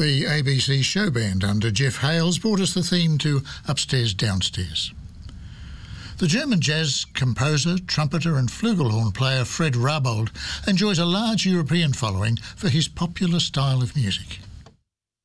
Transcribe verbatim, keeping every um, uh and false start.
The A B C show band under Jeff Hales brought us the theme to Upstairs Downstairs. The German jazz composer, trumpeter and flugelhorn player Fred Rabold enjoys a large European following for his popular style of music.